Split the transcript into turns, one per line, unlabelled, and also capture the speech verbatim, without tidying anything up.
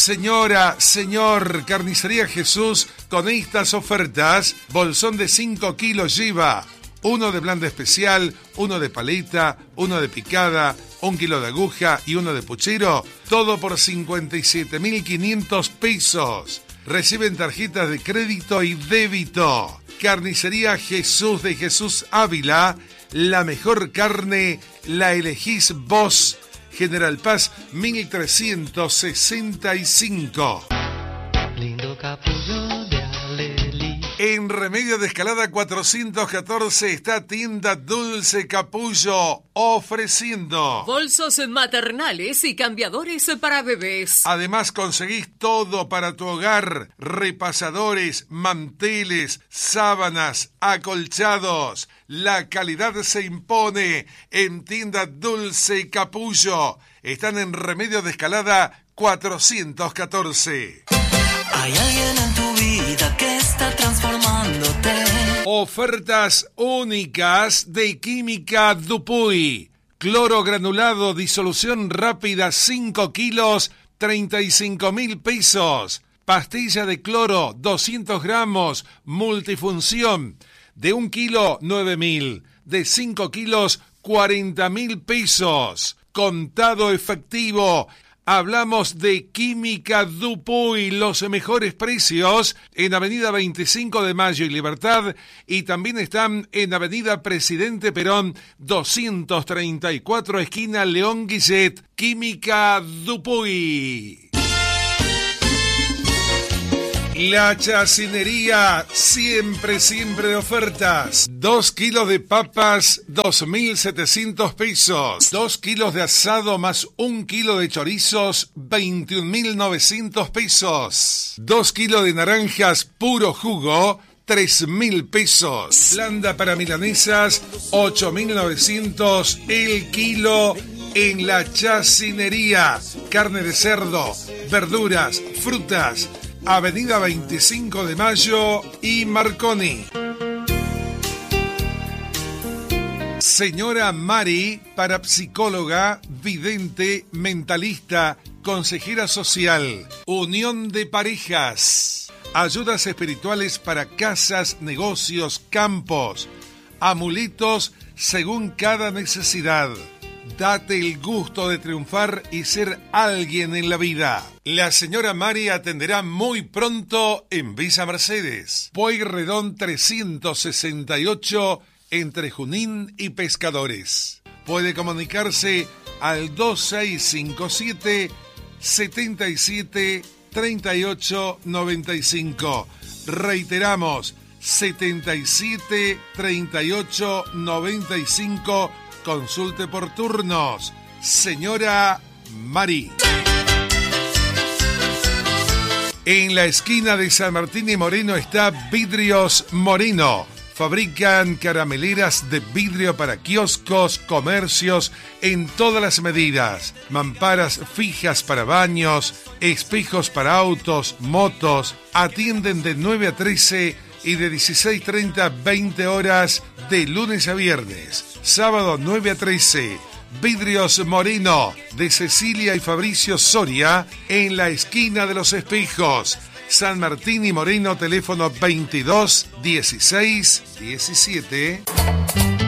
Señora, señor, Carnicería Jesús con estas ofertas. Bolsón de cinco kilos lleva uno de blanda especial, uno de paleta, uno de picada, un kilo de aguja y uno de puchero. Todo por cincuenta y siete mil quinientos pesos. Reciben tarjetas de crédito y débito. Carnicería Jesús de Jesús Ávila. La mejor carne la elegís vos. General Paz mil trescientos sesenta y cinco.
Lindo capullo de Alelí.
En Remedio de Escalada cuatrocientos catorce está Tienda Dulce Capullo ofreciendo
bolsos maternales y cambiadores para bebés.
Además conseguís todo para tu hogar: repasadores, manteles, sábanas, acolchados. La calidad se impone en Tienda Dulce Capullo. Están en Remedio de Escalada cuatrocientos catorce.
Hay alguien en tu vida que está transformándote.
Ofertas únicas de Química Dupuy. Cloro granulado, disolución rápida, cinco kilos, treinta y cinco mil pesos. Pastilla de cloro, doscientos gramos, multifunción. De un kilo, nueve mil. De cinco kilos, cuarenta mil pesos. Contado efectivo. Hablamos de Química Dupuy, los mejores precios en Avenida veinticinco de Mayo y Libertad, y también están en Avenida Presidente Perón doscientos treinta y cuatro, esquina León Guillet. Química Dupuy. La chacinería, siempre, siempre de ofertas. Dos kilos de papas, dos mil setecientos pesos. Dos kilos de asado más un kilo de chorizos, veintiún mil novecientos pesos. Dos kilos de naranjas puro jugo, tres mil pesos. Blanda para milanesas, ocho mil novecientos el kilo en la chacinería. Carne de cerdo, verduras, frutas. Avenida veinticinco de Mayo y Marconi. Señora Mari, parapsicóloga, vidente, mentalista, consejera social, unión de parejas, ayudas espirituales para casas, negocios, campos, amuletos según cada necesidad. Date el gusto de triunfar y ser alguien en la vida. La señora Mari atenderá muy pronto en Villa Mercedes, Pueyrredón trescientos sesenta y ocho, entre Junín y Pescadores. Puede comunicarse al dos seis cinco siete, siete siete, tres ocho nueve cinco. Reiteramos, setenta y siete, treinta y ocho, noventa y cinco. Consulte por turnos. Señora Mari. En la esquina de San Martín y Moreno está Vidrios Moreno. Fabrican carameleras de vidrio para kioscos, comercios, en todas las medidas. Mamparas fijas para baños, espejos para autos, motos. Atienden de nueve a trece y de dieciséis treinta a veinte horas de lunes a viernes. Sábado nueve a trece. Vidrios Moreno, de Cecilia y Fabricio Soria, en la esquina de los espejos. San Martín y Moreno, teléfono veintidós dieciséis diecisiete.